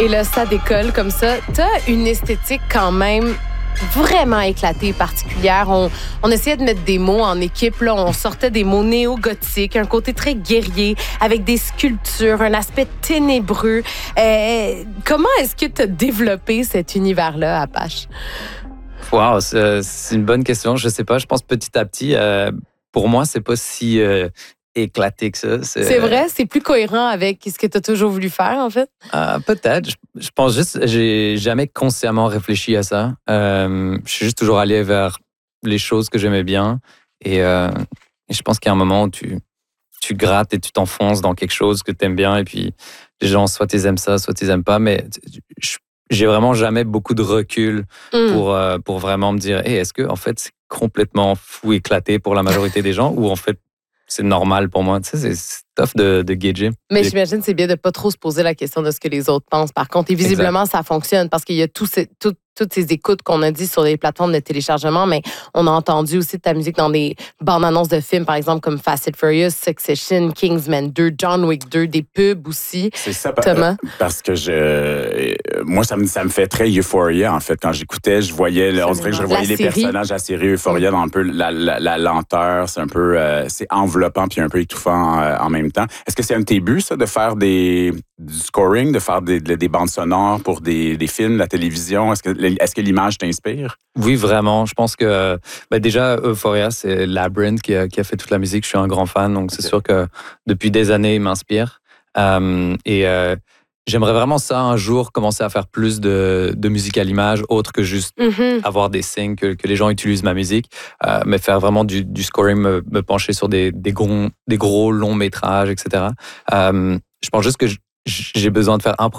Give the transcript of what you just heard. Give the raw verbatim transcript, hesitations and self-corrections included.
Et là, ça décolle comme ça. T'as une esthétique quand même vraiment éclatée, particulière. On, on essayait de mettre des mots en équipe. Là, on sortait des mots néo-gothiques, un côté très guerrier, avec des sculptures, un aspect ténébreux. Euh, comment est-ce que tu as développé cet univers-là, Apache? Wow, c'est, c'est une bonne question. Je sais pas. Je pense petit à petit, euh, pour moi, c'est pas si euh, éclaté que ça. C'est, c'est vrai? C'est plus cohérent avec ce que tu as toujours voulu faire, en fait? Euh, peut-être. Je, je pense juste, j'ai jamais consciemment réfléchi à ça. Euh, je suis juste toujours allé vers les choses que j'aimais bien. Et, euh, et je pense qu'il y a un moment où tu, tu grattes et tu t'enfonces dans quelque chose que tu aimes bien. Et puis, les gens, soit ils aiment ça, soit ils aiment pas. Mais je, j'ai vraiment jamais beaucoup de recul mm. pour, euh, pour vraiment me dire, hey, est-ce que, en fait, c'est complètement fou, éclaté pour la majorité des gens ou en fait, c'est normal pour moi. Tu sais, c'est, c'est tough de, de gager. Mais j'imagine que c'est bien de ne pas trop se poser la question de ce que les autres pensent. Par contre, et visiblement, exact. Ça fonctionne parce qu'il y a tout ces, tout, toutes ces écoutes qu'on a dit sur les plateformes de téléchargement, mais on a entendu aussi de ta musique dans des bandes-annonces de films, par exemple, comme Fast and Furious, Succession, Kingsman deux, John Wick deux, des pubs aussi. C'est ça, Thomas? Parce que je, moi, ça me, ça me fait très Euphoria, en fait. Quand j'écoutais, je voyais, on dirait que je voyais les série. personnages de la série Euphoria mmh. dans un peu la, la, la lenteur, c'est un peu, euh, c'est enveloppant puis un peu étouffant euh, en même temps. Est-ce que c'est un de tes buts, ça, de faire des, du scoring, de faire des, des bandes sonores pour des, des films, la télévision? Est-ce que Est-ce que l'image t'inspire? Oui, vraiment. Je pense que ben déjà, Euphoria, c'est Labrinth qui a, qui a fait toute la musique. Je suis un grand fan, donc c'est okay. sûr que depuis des années, il m'inspire. Euh, et euh, j'aimerais vraiment ça, un jour, commencer à faire plus de, de musique à l'image, autre que juste mm-hmm. avoir des signes que, que les gens utilisent ma musique, euh, mais faire vraiment du, du scoring, me, me pencher sur des, des, gros, des gros longs métrages, et cetera. Euh, je pense juste que j'ai besoin de faire un